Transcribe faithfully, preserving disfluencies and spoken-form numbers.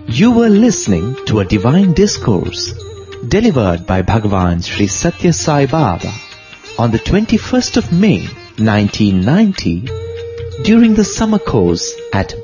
You were listening to a divine discourse delivered by Bhagavan Sri Satya Sai Baba on the twenty-first of May nineteen ninety during the summer course at